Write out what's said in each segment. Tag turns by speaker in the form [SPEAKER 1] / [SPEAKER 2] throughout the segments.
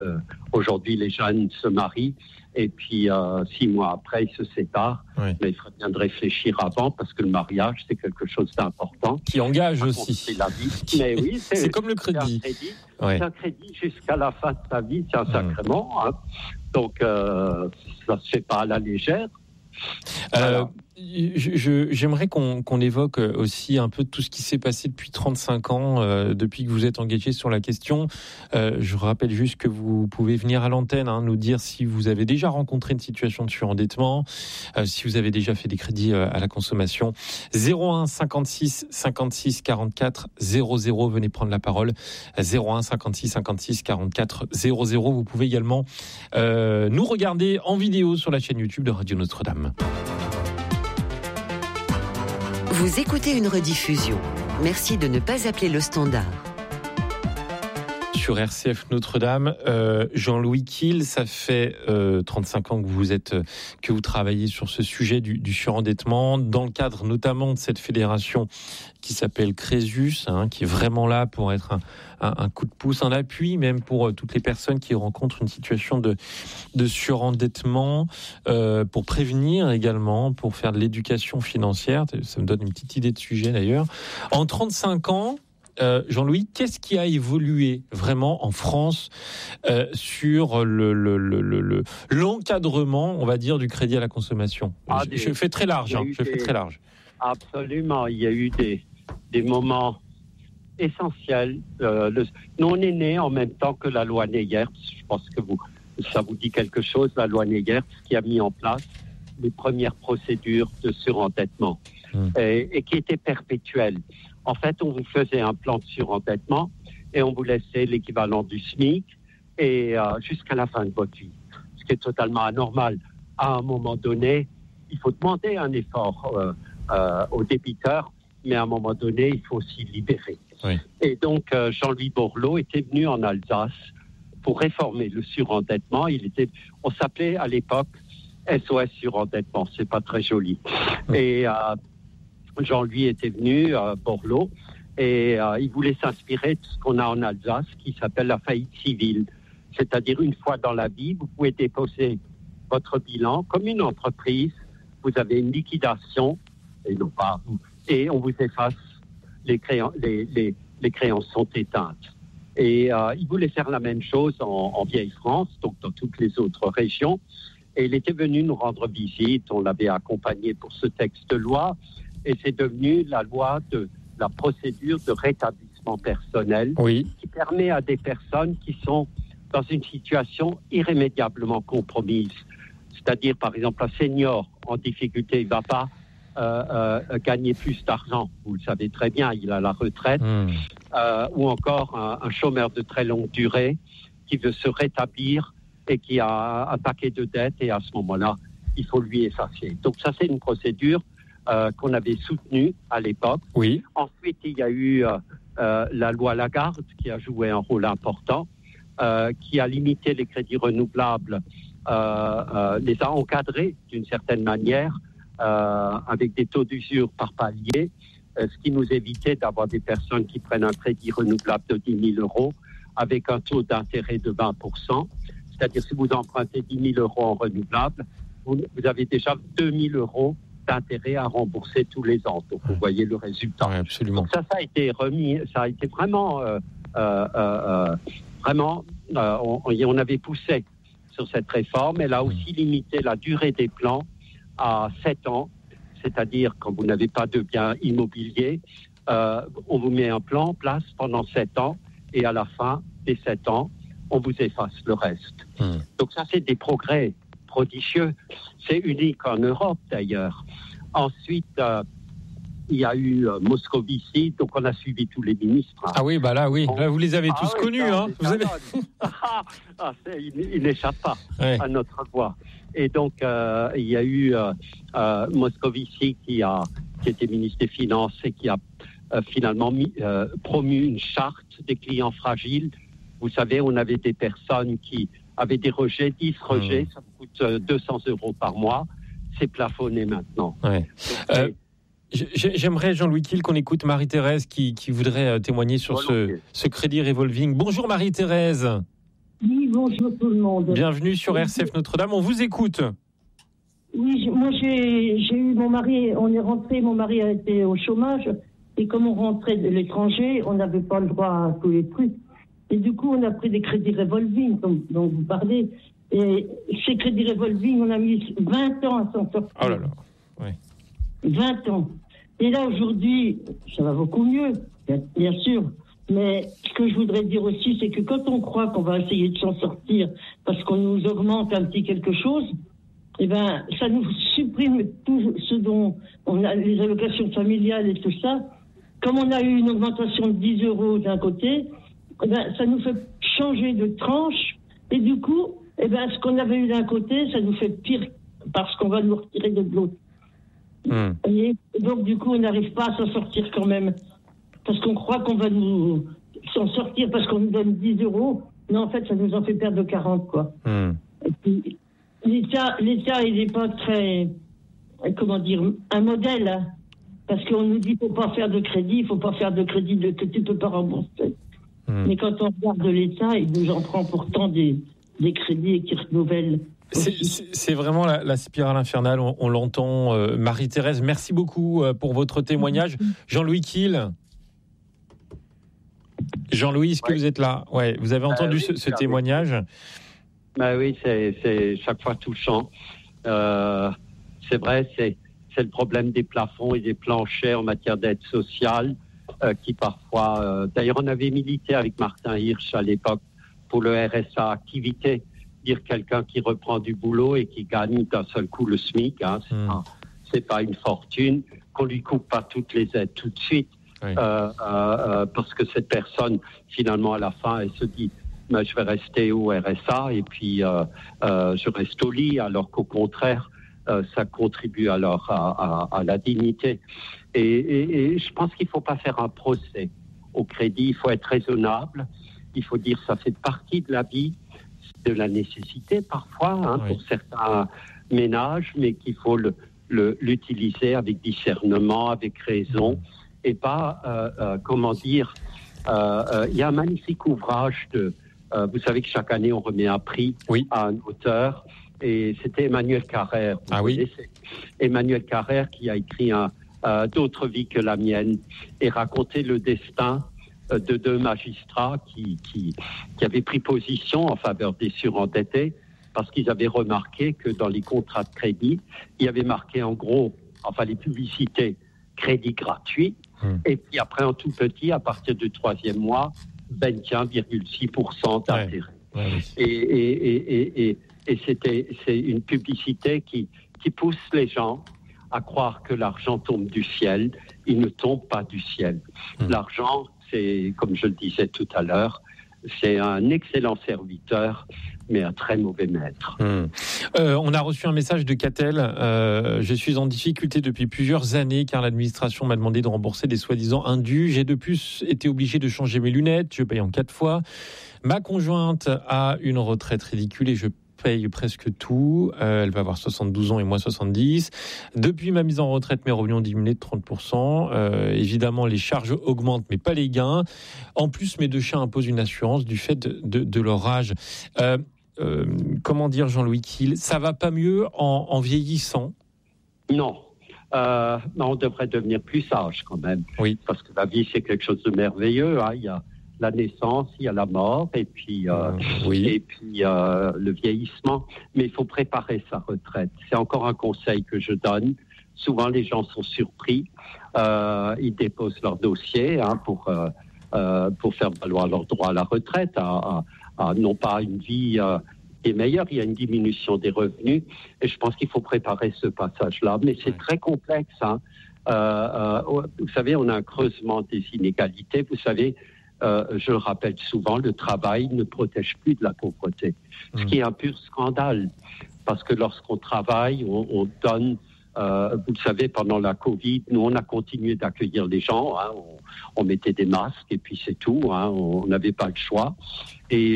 [SPEAKER 1] Aujourd'hui, les jeunes se marient et puis 6 mois après, ils se séparent.
[SPEAKER 2] Oui.
[SPEAKER 1] Mais il ferait bien de réfléchir avant parce que le mariage, c'est quelque chose d'important.
[SPEAKER 2] Qui engage
[SPEAKER 1] Par
[SPEAKER 2] aussi.
[SPEAKER 1] contre, c'est la vie. Mais oui,
[SPEAKER 2] C'est comme le crédit.
[SPEAKER 1] C'est un crédit jusqu'à la fin de ta vie, c'est un sacrement. Hein. Donc, ça ne se fait pas à la légère. Voilà.
[SPEAKER 2] J'aimerais qu'on évoque aussi un peu tout ce qui s'est passé depuis 35 ans, depuis que vous êtes engagé sur la question. Je rappelle juste que vous pouvez venir à l'antenne, nous dire si vous avez déjà rencontré une situation de surendettement, si vous avez déjà fait des crédits à la consommation. 01 56 56 44 00, venez prendre la parole. 01 56 56 44 00. Vous pouvez également nous regarder en vidéo sur la chaîne YouTube de Radio Notre-Dame.
[SPEAKER 3] Vous écoutez une rediffusion. Merci de ne pas appeler le standard.
[SPEAKER 2] Sur RCF Notre-Dame, Jean-Louis Kiel, ça fait 35 ans que vous travaillez sur ce sujet du surendettement, dans le cadre notamment de cette fédération qui s'appelle Crésus, qui est vraiment là pour être un coup de pouce, un appui, même pour toutes les personnes qui rencontrent une situation de surendettement, pour prévenir également, pour faire de l'éducation financière. Ça me donne une petite idée de sujet d'ailleurs. En 35 ans, Jean-Louis, qu'est-ce qui a évolué vraiment en France sur l'encadrement, on va dire, du crédit à la consommation? Je fais très large.
[SPEAKER 1] Absolument, il y a eu des moments essentiels. Nous, on est né en même temps que la loi Neyer. Je pense que ça vous dit quelque chose, la loi Neyer, qui a mis en place les premières procédures de surendettement et qui étaient perpétuelles. En fait, on vous faisait un plan de surendettement et on vous laissait l'équivalent du SMIC et jusqu'à la fin de votre vie, ce qui est totalement anormal. À un moment donné, il faut demander un effort aux débiteurs, mais à un moment donné, il faut aussi libérer.
[SPEAKER 2] Oui.
[SPEAKER 1] Et donc, Jean-Louis Borloo était venu en Alsace pour réformer le surendettement. On s'appelait à l'époque SOS surendettement, c'est pas très joli. Et Jean-Louis était venu, Borloo, et il voulait s'inspirer de ce qu'on a en Alsace, qui s'appelle la faillite civile. C'est-à-dire, une fois dans la vie, vous pouvez déposer votre bilan comme une entreprise, vous avez une liquidation, et on vous efface, les créances sont éteintes. Et il voulait faire la même chose en Vieille-France, donc dans toutes les autres régions, et il était venu nous rendre visite, on l'avait accompagné pour ce texte de loi, et c'est devenu la loi de la procédure de rétablissement personnel qui permet à des personnes qui sont dans une situation irrémédiablement compromise. C'est-à-dire, par exemple, un senior en difficulté, il ne va pas gagner plus d'argent. Vous le savez très bien, il a la retraite. Ou encore un chômeur de très longue durée qui veut se rétablir et qui a un paquet de dettes, et à ce moment-là, il faut lui effacer. Donc ça, c'est une procédure qu'on avait soutenue à l'époque.
[SPEAKER 2] Oui.
[SPEAKER 1] Ensuite, il y a eu la loi Lagarde qui a joué un rôle important, qui a limité les crédits renouvelables, les a encadrés d'une certaine manière, avec des taux d'usure par palier, ce qui nous évitait d'avoir des personnes qui prennent un crédit renouvelable de 10 000 euros avec un taux d'intérêt de 20%. C'est-à-dire, si vous empruntez 10 000 euros en renouvelable, vous avez déjà 2 000 euros d'intérêt à rembourser tous les ans. Donc, vous voyez le résultat.
[SPEAKER 2] Oui, absolument.
[SPEAKER 1] Donc ça a été remis, ça a été vraiment, on avait poussé sur cette réforme. Elle a aussi limité la durée des plans à 7 ans, c'est-à-dire quand vous n'avez pas de bien immobilier, on vous met un plan en place pendant 7 ans et à la fin des 7 ans, on vous efface le reste. Donc ça, c'est des progrès prodigieux. C'est unique en Europe d'ailleurs. Ensuite, il y a eu Moscovici, donc on a suivi tous les ministres.
[SPEAKER 2] Ah oui, bah là, oui. Là, vous les avez tous connus.
[SPEAKER 1] Il n'échappe pas à notre voix. Et donc, il y a eu Moscovici qui était ministre des Finances et qui a finalement promu une charte des clients fragiles. Vous savez, on avait des personnes qui avaient des rejets, 10 rejets, ça vous coûte 200 euros par mois. C'est plafonné maintenant.
[SPEAKER 2] Ouais. J'aimerais, Jean-Louis Kiel, qu'on écoute Marie-Thérèse qui voudrait témoigner sur ce crédit revolving. Bonjour Marie-Thérèse.
[SPEAKER 4] Oui, bonjour tout le monde.
[SPEAKER 2] Bienvenue sur RCF Notre-Dame, on vous écoute.
[SPEAKER 4] Oui, moi j'ai eu mon mari, on est rentré, mon mari a été au chômage, et comme on rentrait de l'étranger, on n'avait pas le droit à tous les trucs. Et du coup, on a pris des crédits revolving, dont vous parlez. Et ces crédits revolving, on a mis 20 ans à s'en sortir.
[SPEAKER 2] Oh là là, oui.
[SPEAKER 4] 20 ans. Et là, aujourd'hui, ça va beaucoup mieux, bien sûr. Mais ce que je voudrais dire aussi, c'est que quand on croit qu'on va essayer de s'en sortir parce qu'on nous augmente un petit quelque chose, eh ben, ça nous supprime tout ce dont on a, les allocations familiales et tout ça. Comme on a eu une augmentation de 10 € d'un côté, eh ben, ça nous fait changer de tranche. Et du coup, eh ben, ce qu'on avait eu d'un côté, ça nous fait pire parce qu'on va nous retirer de l'autre. Et donc, du coup, on n'arrive pas à s'en sortir quand même. Parce qu'on croit qu'on va nous s'en sortir parce qu'on nous donne 10 €. Mais en fait, ça nous en fait perdre 40, quoi. Et puis, l'État, il n'est pas très, comment dire, un modèle, hein, parce qu'on nous dit qu'il ne faut pas faire de crédit, il ne faut pas faire de crédit que tu ne peux pas rembourser. Mais quand on regarde l'État, il nous en prend pourtant des crédits et qui renouvellent.
[SPEAKER 2] C'est vraiment la spirale infernale, on l'entend. Marie-Thérèse, merci beaucoup pour votre témoignage. Jean-Louis Kiel. Jean-Louis, est-ce que vous êtes là? Ouais, vous avez entendu ce témoignage?
[SPEAKER 1] Oui, c'est chaque fois touchant. C'est vrai, c'est le problème des plafonds et des planchers en matière d'aide sociale qui parfois... D'ailleurs, on avait milité avec Martin Hirsch à l'époque pour le RSA activité, dire quelqu'un qui reprend du boulot et qui gagne d'un seul coup le SMIC, hein, c'est pas une fortune, qu'on lui coupe pas toutes les aides tout de suite. Oui. Parce que cette personne, finalement, à la fin, elle se dit je vais rester au RSA et puis je reste au lit, alors qu'au contraire, ça contribue alors à la dignité. Et je pense qu'il ne faut pas faire un procès au crédit, il faut être raisonnable, il faut dire que ça fait partie de la vie, de la nécessité parfois, pour certains ménages, mais qu'il faut l'utiliser avec discernement, avec raison. Et pas, il y a un magnifique ouvrage vous savez que chaque année on remet un prix à un auteur, et c'était Emmanuel Carrère. C'est Emmanuel Carrère qui a écrit D'autres vies que la mienne, et raconté le destin de deux magistrats qui avaient pris position en faveur des surendettés, parce qu'ils avaient remarqué que dans les contrats de crédit, il y avait marqué en gros, les publicités, crédit gratuit. Et puis après, en tout petit, à partir du 3e mois, 21,6% d'intérêt. Et c'est une publicité qui pousse les gens à croire que l'argent tombe du ciel. Il ne tombe pas du ciel. L'argent, c'est, comme je le disais tout à l'heure, c'est un excellent serviteur, mais un très mauvais maître.
[SPEAKER 2] On a reçu un message de Catel. Je suis en difficulté depuis plusieurs années car l'administration m'a demandé de rembourser des soi-disant indus. J'ai de plus été obligé de changer mes lunettes. Je paye en 4 fois. Ma conjointe a une retraite ridicule et je paye presque tout. Elle va avoir 72 ans et moi 70. Depuis ma mise en retraite, mes revenus ont diminué de 30%. Évidemment, les charges augmentent, mais pas les gains. En plus, mes 2 chiens imposent une assurance du fait de leur âge. Comment dire, Jean-Louis Kiel, ça va pas mieux en vieillissant?
[SPEAKER 1] Non. On devrait devenir plus sage quand même. Oui. Parce que la vie, c'est quelque chose de merveilleux. Il y a la naissance, il y a la mort, et puis le vieillissement. Mais il faut préparer sa retraite. C'est encore un conseil que je donne. Souvent, les gens sont surpris. Ils déposent leur dossier pour faire valoir leur droit à la retraite, non pas une vie est meilleure, il y a une diminution des revenus, et je pense qu'il faut préparer ce passage-là. Mais c'est très complexe. Vous savez, on a un creusement des inégalités. Vous savez, je le rappelle souvent, le travail ne protège plus de la pauvreté, ce qui est un pur scandale, parce que lorsqu'on travaille, on donne... vous le savez, pendant la Covid, nous, on a continué d'accueillir les gens. On mettait des masques et puis c'est tout. On n'avait pas le choix. Et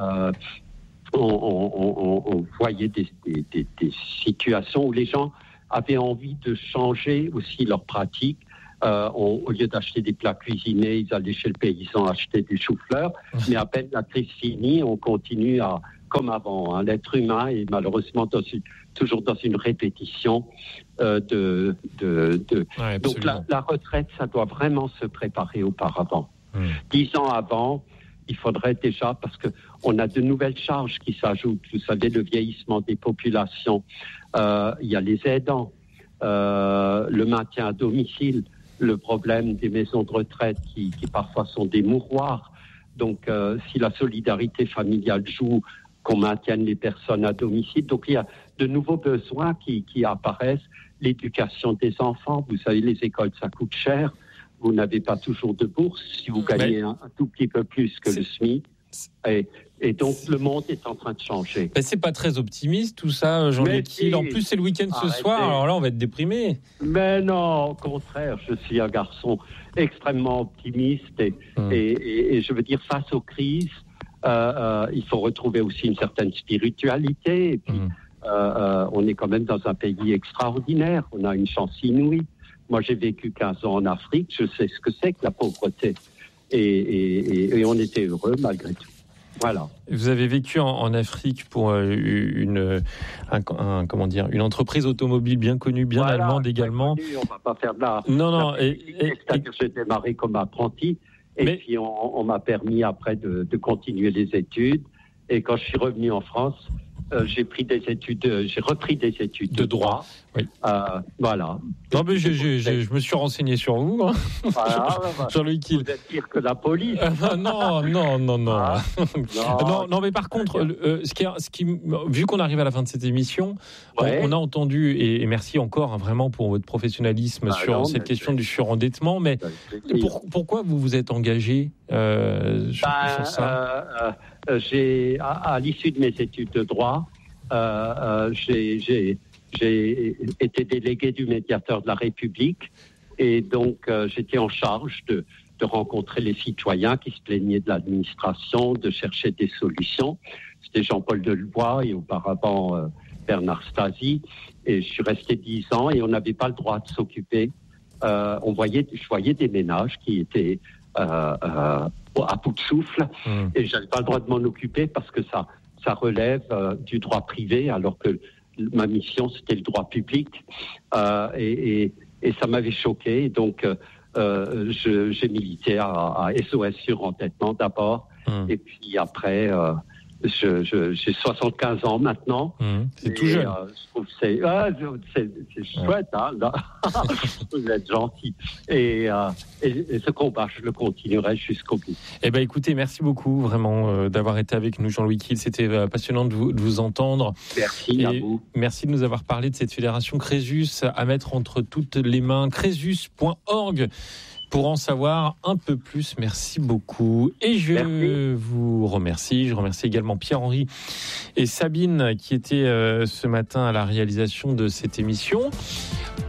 [SPEAKER 1] on voyait des situations où les gens avaient envie de changer aussi leurs pratiques, Au lieu d'acheter des plats cuisinés, ils allaient chez le paysan acheter des choux-fleurs. Mais à peine la crise finie, on continue comme avant. Hein. L'être humain est malheureusement toujours dans une répétition
[SPEAKER 2] Ouais,
[SPEAKER 1] Donc la retraite, ça doit vraiment se préparer auparavant. 10 ans avant, il faudrait déjà, parce qu'on a de nouvelles charges qui s'ajoutent. Vous savez, le vieillissement des populations, il y a les aidants, le maintien à domicile, le problème des maisons de retraite qui parfois sont des mouroirs. Donc, si la solidarité familiale joue, qu'on maintienne les personnes à domicile. Donc, il y a de nouveaux besoins qui apparaissent. L'éducation des enfants, vous savez, les écoles, ça coûte cher. Vous n'avez pas toujours de bourse si vous gagnez un tout petit peu plus que le SMIC. Et donc, le monde est en train de changer.
[SPEAKER 2] C'est pas très optimiste, tout ça, Jean-Louis Kiel. En plus, c'est le week-end ce soir, alors là, on va être déprimé.
[SPEAKER 1] Mais non, au contraire, je suis un garçon extrêmement optimiste. Et je veux dire, face aux crises, il faut retrouver aussi une certaine spiritualité. Et puis, on est quand même dans un pays extraordinaire. On a une chance inouïe. Moi, j'ai vécu 15 ans en Afrique. Je sais ce que c'est que la pauvreté. Et on était heureux malgré tout. Voilà.
[SPEAKER 2] Vous avez vécu en Afrique pour une entreprise automobile bien connue, bien allemande également.
[SPEAKER 1] Connu, on va pas faire de la...
[SPEAKER 2] Non.
[SPEAKER 1] C'est-à-dire que j'ai démarré comme apprenti. Puis on m'a permis après de continuer les études. Et quand je suis revenu en France, j'ai repris des études de droit. Oui. Voilà.
[SPEAKER 2] Non, mais je me suis renseigné sur vous, hein.
[SPEAKER 1] Voilà.
[SPEAKER 2] Jean-Louis Kiel.
[SPEAKER 1] Vous êtes pire que la police.
[SPEAKER 2] Non. Non, mais par contre, vu qu'on arrive à la fin de cette émission, on a entendu, et merci encore vraiment pour votre professionnalisme sur cette question du surendettement, mais pourquoi vous vous êtes engagé sur ça
[SPEAKER 1] à l'issue de mes études de droit, j'ai été délégué du médiateur de la République et donc j'étais en charge de rencontrer les citoyens qui se plaignaient de l'administration, de chercher des solutions. C'était Jean-Paul Delevoye et auparavant Bernard Stasi. Et je suis resté 10 ans et on n'avait pas le droit de s'occuper. Je voyais des ménages qui étaient à bout de souffle et j'avais pas le droit de m'en occuper parce que ça relève du droit privé alors que ma mission c'était le droit public et ça m'avait choqué. Et donc j'ai milité à SOS Surendettement d'abord et puis après j'ai 75 ans maintenant.
[SPEAKER 2] C'est tout jeune.
[SPEAKER 1] Je trouve que c'est chouette, hein, là. Vous êtes gentil. Et ce combat, je le continuerai jusqu'au bout.
[SPEAKER 2] Eh ben, écoutez, merci beaucoup vraiment d'avoir été avec nous, Jean-Louis Kiel. C'était passionnant de vous entendre.
[SPEAKER 1] Merci à vous.
[SPEAKER 2] Merci de nous avoir parlé de cette fédération Crésus à mettre entre toutes les mains. Crésus.org. Pour en savoir un peu plus, merci beaucoup. Et je vous remercie. Je remercie également Pierre-Henri et Sabine qui étaient ce matin à la réalisation de cette émission.